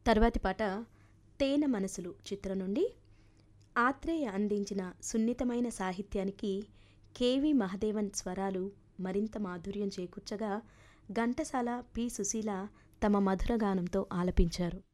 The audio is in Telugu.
తర్వాతి పాట 'తేనె మనసులు' చిత్రం నుండి ఆత్రేయ అందించిన సున్నితమైన సాహిత్యానికి కెవి మహదేవన్ స్వరాలు మరింత మాధుర్యం చేకూర్చగా ఘంటసాల పి సుశీల తమ మధుర గానంతో ఆలపించారు.